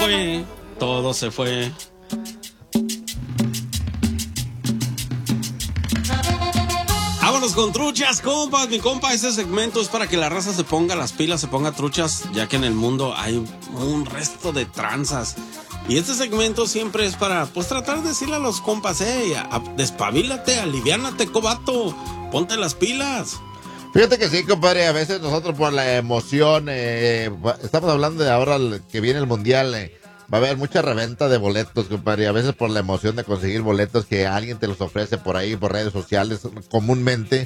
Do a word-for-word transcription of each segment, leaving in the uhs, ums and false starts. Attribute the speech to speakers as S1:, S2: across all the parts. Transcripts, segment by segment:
S1: fue, todo se fue. Vámonos con truchas, compas, mi compa. Este segmento es para que la raza se ponga las pilas, se ponga truchas, ya que en el mundo hay un resto de tranzas. Y este segmento siempre es para, pues, tratar de decirle a los compas, hey, a, a, despabilate, aliviánate, cobato, ponte las pilas.
S2: Fíjate que sí, compadre, a veces nosotros por la emoción, eh, estamos hablando de ahora que viene el Mundial, eh, va a haber mucha reventa de boletos, compadre, a veces por la emoción de conseguir boletos que alguien te los ofrece por ahí, por redes sociales, comúnmente,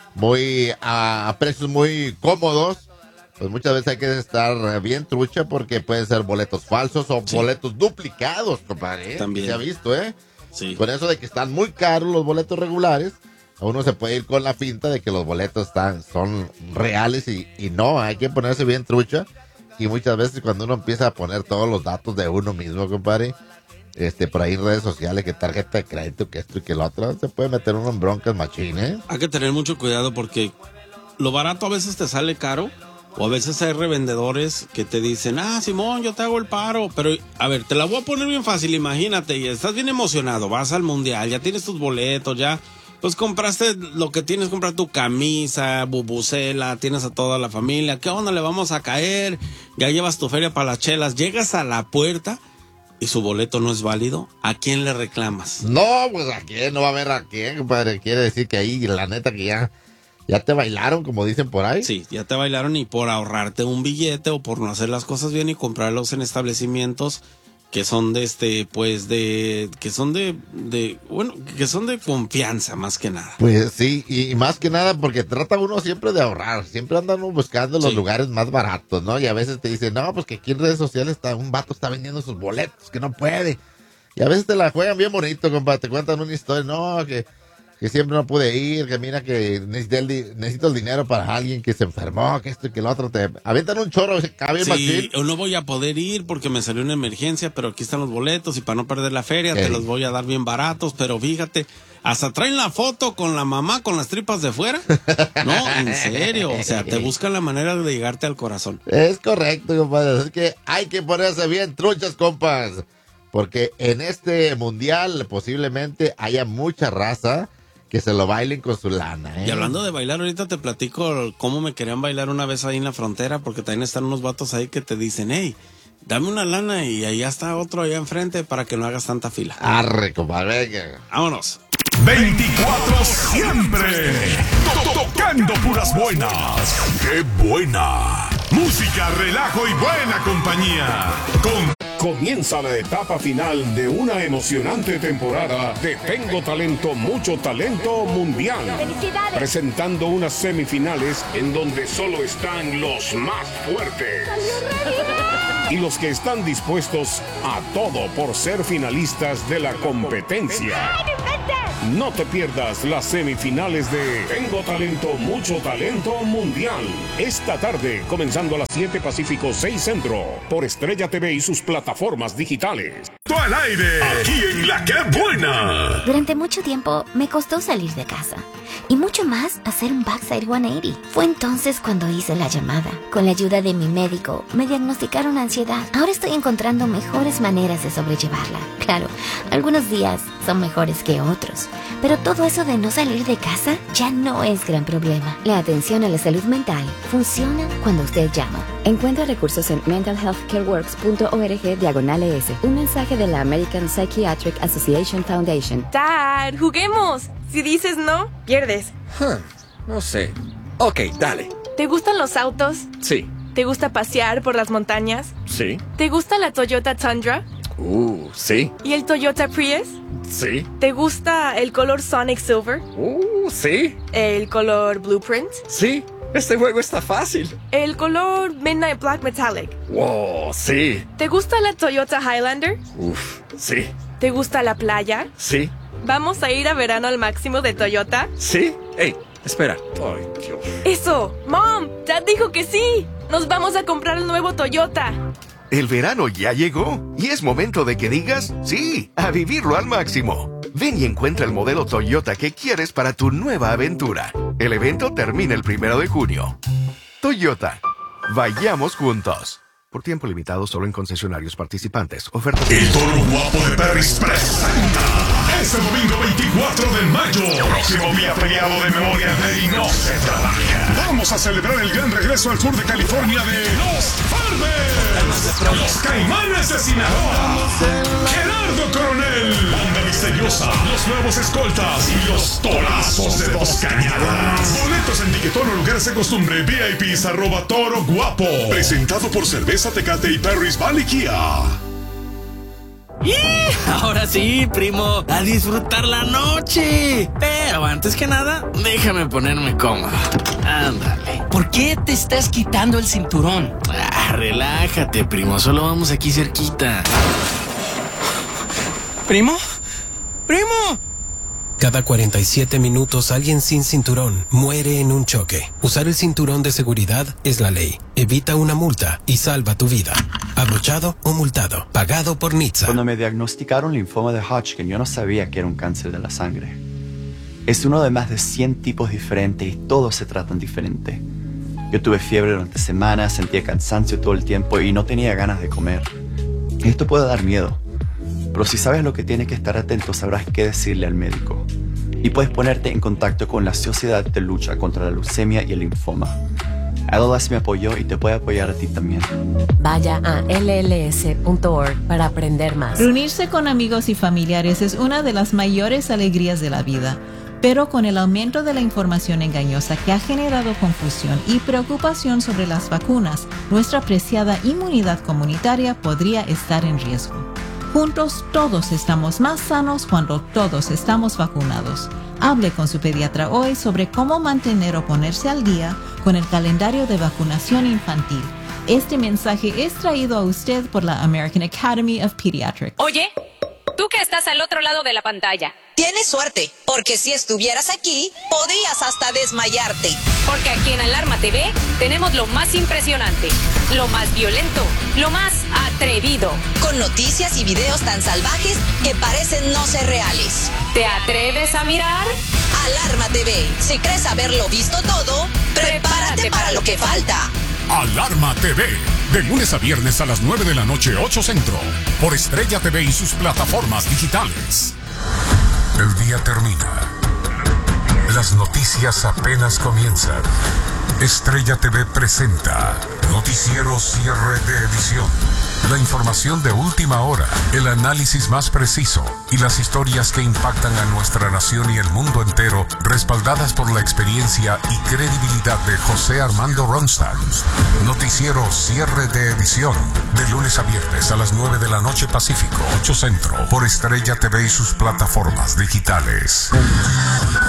S2: muy a, a precios muy cómodos. Pues muchas veces hay que estar bien trucha porque pueden ser boletos falsos o sí. boletos duplicados, compadre. ¿eh?
S1: También.
S2: Se ha visto, ¿eh?
S1: Sí.
S2: Con eso de que están muy caros los boletos regulares, uno se puede ir con la finta de que los boletos están, son reales y, y no, hay que ponerse bien trucha. Y muchas veces cuando uno empieza a poner todos los datos de uno mismo, compadre, este, por ahí en redes sociales, que tarjeta de crédito, que esto y que lo otro, se puede meter uno en broncas machines.
S1: Hay que tener mucho cuidado porque lo barato a veces te sale caro. O a veces hay revendedores que te dicen, ah, Simón, yo te hago el paro. Pero, a ver, te la voy a poner bien fácil, imagínate, y estás bien emocionado, vas al Mundial, ya tienes tus boletos, ya, pues compraste lo que tienes, comprar tu camisa, bubucela, tienes a toda la familia, ¿qué onda le vamos a caer? Ya llevas tu feria para las chelas, llegas a la puerta y su boleto no es válido, ¿a quién le reclamas?
S2: No, pues a quién, no va a haber a quién, compadre, quiere decir que ahí, la neta que ya... ¿Ya te bailaron, como dicen por ahí?
S1: Sí, ya te bailaron y por ahorrarte un billete o por no hacer las cosas bien y comprarlos en establecimientos que son de este, pues de, que son de, de, bueno, que son de confianza más que nada.
S2: Pues sí, y más que nada porque trata uno siempre de ahorrar, siempre andan uno buscando los sí. lugares más baratos, ¿no? Y a veces te dicen, no, pues que aquí en redes sociales está, un vato está vendiendo sus boletos, que no puede. Y a veces te la juegan bien bonito, compadre, te cuentan una historia, no, que... que siempre no pude ir, que mira que necesito el, di- necesito el dinero para alguien que se enfermó, que esto y que lo otro, te aventan un chorro, se cabe
S1: sí, o no voy a poder ir porque me salió una emergencia, pero aquí están los boletos y para no perder la feria sí. te los voy a dar bien baratos, pero fíjate, hasta traen la foto con la mamá con las tripas de fuera. No, en serio, o sea, te buscan la manera de llegarte al corazón.
S2: Es correcto, compadre, es que hay que ponerse bien truchas, compas, porque en este mundial posiblemente haya mucha raza que se lo bailen con su lana, ¿eh?
S1: Y hablando de bailar, ahorita te platico cómo me querían bailar una vez ahí en la frontera, porque también están unos vatos ahí que te dicen, hey, dame una lana y allá está otro allá enfrente para que no hagas tanta fila.
S2: Arre, compadre, venga.
S1: Vámonos.
S3: veinticuatro siempre to- tocando puras buenas. ¡Qué buena! Música, relajo y buena compañía. Con Comienza la etapa final de una emocionante temporada de Tengo Talento, Mucho Talento Mundial. Presentando unas semifinales en donde solo están los más fuertes. Y los que están dispuestos a todo por ser finalistas de la competencia. No te pierdas las semifinales de Tengo Talento, Mucho Talento Mundial. Esta tarde, comenzando a las siete Pacífico, seis Centro, por Estrella T V y sus plataformas digitales. ¡Tú al aire! Aquí en La Que Buena.
S4: Durante mucho tiempo me costó salir de casa. Y mucho más hacer un backside ciento ochenta. Fue entonces cuando hice la llamada. Con la ayuda de mi médico, me diagnosticaron ansiedad. Ahora estoy encontrando mejores maneras de sobrellevarla. Claro, algunos días son mejores que otros. Pero todo eso de no salir de casa ya no es gran problema. La atención a la salud mental funciona cuando usted llama. Encuentra recursos en mental health care works punto org diagonal E S. Un mensaje de la American Psychiatric Association Foundation.
S5: Dad, juguemos. Si dices no, pierdes.
S6: Huh, no sé. Ok, dale.
S5: ¿Te gustan los autos?
S6: Sí.
S5: ¿Te gusta pasear por las montañas?
S6: Sí.
S5: ¿Te gusta la Toyota Tundra?
S6: Uh, sí.
S5: ¿Y el Toyota Prius?
S6: Sí.
S5: ¿Te gusta el color Sonic Silver?
S6: Uh, sí.
S5: ¿El color Blueprint?
S6: Sí. Este juego está fácil.
S5: ¿El color Midnight Black Metallic?
S6: Wow, sí.
S5: ¿Te gusta la Toyota Highlander?
S6: Uf, sí.
S5: ¿Te gusta la playa?
S6: Sí.
S5: ¿Vamos a ir a verano al máximo de Toyota?
S6: Sí. Ey, espera. Ay, Dios.
S5: ¡Eso! ¡Mom! ¡Dad dijo que sí! ¡Nos vamos a comprar el nuevo Toyota!
S7: El verano ya llegó y es momento de que digas sí, a vivirlo al máximo. Ven y encuentra el modelo Toyota que quieres para tu nueva aventura. El evento termina el primero de junio. Toyota. Vayamos juntos. Por tiempo limitado solo en concesionarios participantes. Oferta.
S3: El Toro Guapo de Perris presenta este domingo veinticuatro de mayo, próximo día feriado de Memoria Day y no se trabaja. Vamos a celebrar el gran regreso al sur de California de los Farmers, los Caimanes de Sinaloa, Gerardo Coronel, Banda Misteriosa, los Nuevos Escoltas y los Torazos de Dos Cañadas. Boletos en Tiquetón o lugares de costumbre. V I Ps arroba Toro Guapo. Presentado por Cerveza Tecate y Perris Valley Kia.
S8: ¡Y! Ahora sí, primo, a disfrutar la noche. Pero antes que nada, déjame ponerme cómodo. Ándale.
S9: ¿Por qué te estás quitando el cinturón?
S8: Ah, relájate, primo, solo vamos aquí cerquita.
S9: ¿Primo? ¡Primo!
S10: Cada cuarenta y siete minutos alguien sin cinturón muere en un choque. Usar el cinturón de seguridad es la ley. Evita una multa y salva tu vida. Abrochado o multado. Pagado por N H T S A.
S11: Cuando me diagnosticaron linfoma de Hodgkin, yo no sabía que era un cáncer de la sangre. Es uno de más de cien tipos diferentes y todos se tratan diferente. Yo tuve fiebre durante semanas, sentía cansancio todo el tiempo y no tenía ganas de comer. Esto puede dar miedo. Pero si sabes lo que tienes que estar atento, sabrás qué decirle al médico. Y puedes ponerte en contacto con la Sociedad de Lucha contra la Leucemia y el Linfoma. L L S me apoyó y te puede apoyar a ti también.
S12: Vaya a L L S punto org para aprender más.
S13: Reunirse con amigos y familiares es una de las mayores alegrías de la vida. Pero con el aumento de la información engañosa que ha generado confusión y preocupación sobre las vacunas, nuestra preciada inmunidad comunitaria podría estar en riesgo. Juntos todos estamos más sanos cuando todos estamos vacunados. Hable con su pediatra hoy sobre cómo mantener o ponerse al día con el calendario de vacunación infantil. Este mensaje es traído a usted por la American Academy of Pediatrics.
S14: Oye, tú que estás al otro lado de la pantalla.
S15: Tienes suerte, porque si estuvieras aquí, podrías hasta desmayarte.
S14: Porque aquí en Alarma T V tenemos lo más impresionante, lo más violento, lo más atrevido.
S15: Con noticias y videos tan salvajes que parecen no ser reales.
S14: ¿Te atreves a mirar?
S15: Alarma T V. Si crees haberlo visto todo, prepárate, prepárate para lo que falta.
S3: Alarma T V, de lunes a viernes a las nueve de la noche, ocho Centro, por Estrella T V y sus plataformas digitales.
S16: El día termina. Las noticias apenas comienzan. Estrella T V presenta Noticiero Cierre de Edición. La información de última hora, el análisis más preciso y las historias que impactan a nuestra nación y el mundo entero, respaldadas por la experiencia y credibilidad de José Armando Ronstadt. Noticiero Cierre de Edición, de lunes a viernes a las nueve de la noche Pacífico, ocho Centro, por Estrella T V y sus plataformas digitales.